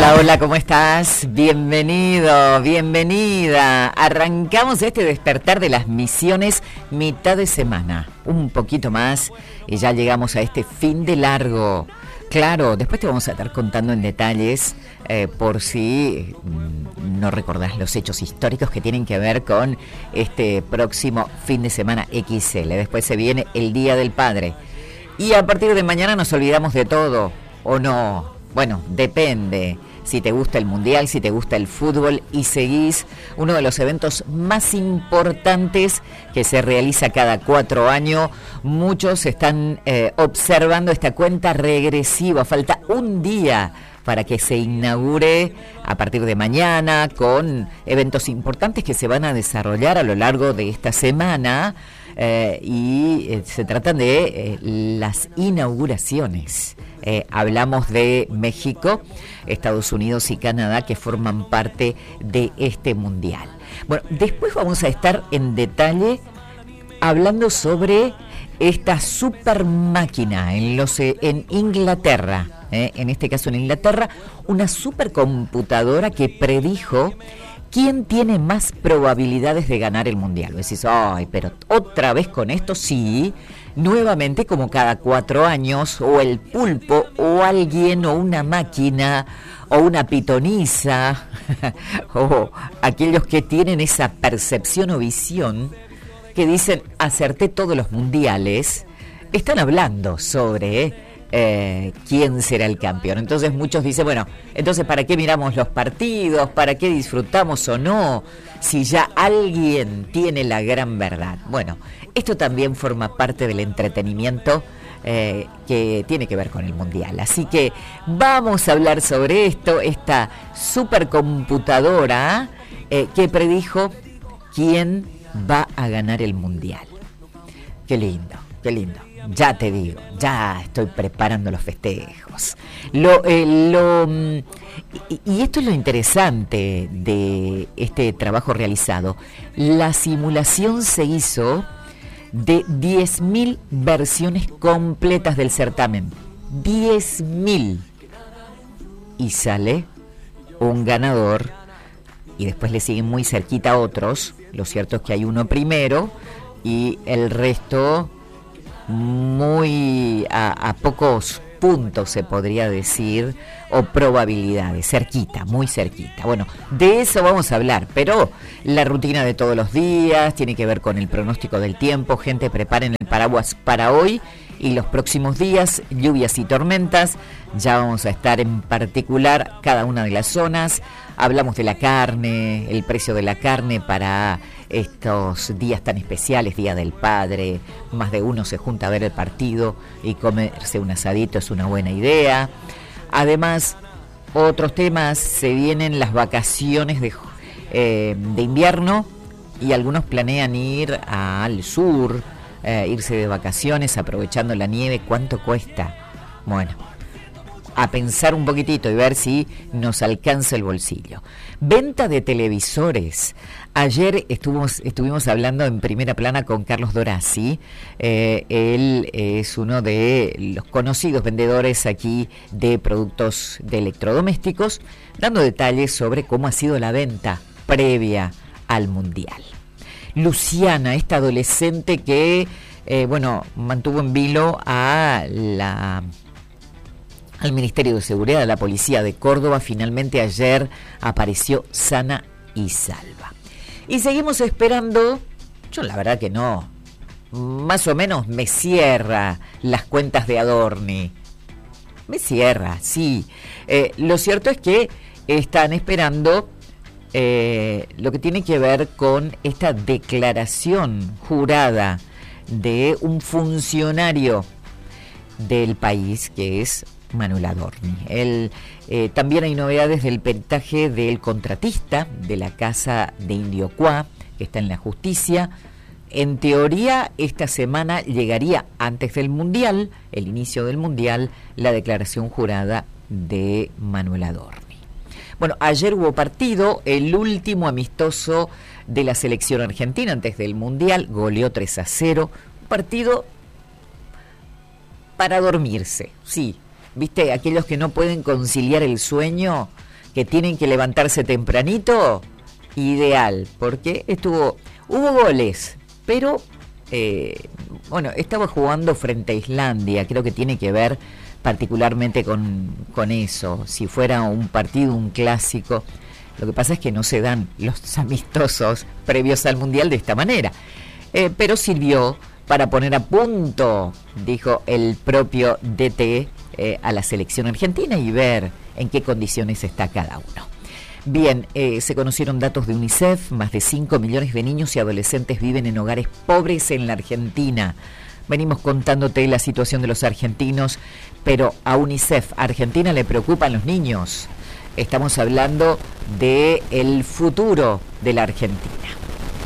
Hola, hola, ¿cómo estás? Bienvenido, bienvenida. Arrancamos este despertar de las misiones mitad de semana. Un poquito más y ya llegamos a este fin de largo. Claro, después te vamos a estar contando en detalles por si no recordás los hechos históricos que tienen que ver con este próximo fin de semana XL. Después se viene el Día del Padre. Y a partir de mañana nos olvidamos de todo, ¿o no? Bueno, depende si te gusta el mundial, si te gusta el fútbol y seguís uno de los eventos más importantes que se realiza cada 4 años. Muchos están observando esta cuenta regresiva. Falta un día para que se inaugure a partir de mañana con eventos importantes que se van a desarrollar a lo largo de esta semana. Se tratan de las inauguraciones. Hablamos de México, Estados Unidos y Canadá, que forman parte de este mundial. Bueno, después vamos a estar en detalle hablando sobre esta super máquina en Inglaterra, en este caso en Inglaterra, una supercomputadora que predijo ¿quién tiene más probabilidades de ganar el mundial? Decís, ay, pero otra vez con esto, sí, nuevamente como cada 4 años, o el pulpo, o alguien, o una máquina, o una pitonisa, o aquellos que tienen esa percepción o visión, que dicen, acerté todos los mundiales, están hablando sobre quién será el campeón. Entonces muchos dicen, bueno, entonces ¿para qué miramos los partidos? ¿Para qué disfrutamos o no? Si ya alguien tiene la gran verdad. Bueno, esto también forma parte del entretenimiento que tiene que ver con el mundial. Así que vamos a hablar sobre esto, esta supercomputadora que predijo quién va a ganar el mundial. Qué lindo, qué lindo. Ya te digo, ya estoy preparando los festejos. Y esto es lo interesante de este trabajo realizado. La simulación se hizo de 10.000 versiones completas del certamen. 10.000. Y sale un ganador y después le siguen muy cerquita otros. Lo cierto es que hay uno primero y el resto muy a pocos puntos, se podría decir, o probabilidades, cerquita, muy cerquita. Bueno, de eso vamos a hablar, pero la rutina de todos los días tiene que ver con el pronóstico del tiempo. Gente, preparen el paraguas para hoy y los próximos días, lluvias y tormentas. Ya vamos a estar en particular cada una de las zonas. Hablamos de la carne, el precio de la carne para estos días tan especiales, Día del Padre. Más de uno se junta a ver el partido y comerse un asadito es una buena idea. Además, otros temas, se vienen las vacaciones de invierno y algunos planean ir al sur, irse de vacaciones aprovechando la nieve. ¿Cuánto cuesta? Bueno, a pensar un poquitito y ver si nos alcanza el bolsillo. Venta de televisores. Ayer estuvimos hablando en Primera Plana con Carlos Dorazzi. Él es uno de los conocidos vendedores aquí de productos de electrodomésticos, dando detalles sobre cómo ha sido la venta previa al Mundial. Luciana, esta adolescente que mantuvo en vilo al Ministerio de Seguridad, de la Policía de Córdoba, finalmente ayer apareció sana y salva. Y seguimos esperando. Yo la verdad que no, más o menos me cierra las cuentas de Adorni. Me cierra, sí. Lo cierto es que están esperando lo que tiene que ver con esta declaración jurada de un funcionario del país que es Manuel Adorni. También hay novedades del peritaje del contratista de la casa de Indiocuá, que está en la justicia. En teoría, esta semana llegaría antes del Mundial, el inicio del Mundial, la declaración jurada de Manuel Adorni. Bueno, ayer hubo partido, el último amistoso de la selección argentina antes del Mundial, goleó 3-0, un partido para dormirse, sí. ¿Viste? Aquellos que no pueden conciliar el sueño, que tienen que levantarse tempranito, ideal, porque hubo goles, pero estaba jugando frente a Islandia, creo que tiene que ver particularmente con eso. Si fuera un partido, un clásico, lo que pasa es que no se dan los amistosos previos al Mundial de esta manera, pero sirvió para poner a punto, dijo el propio DT, a la selección argentina y ver en qué condiciones está cada uno. Bien, se conocieron datos de UNICEF, más de 5 millones de niños y adolescentes viven en hogares pobres en la Argentina. Venimos contándote la situación de los argentinos, pero a UNICEF Argentina le preocupan los niños. Estamos hablando del futuro de la Argentina.